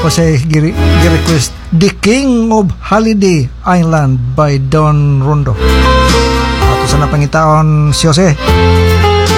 Jose gi-request The King of Holiday Island by Don Rondo. Ato sa napangitaon si Jose.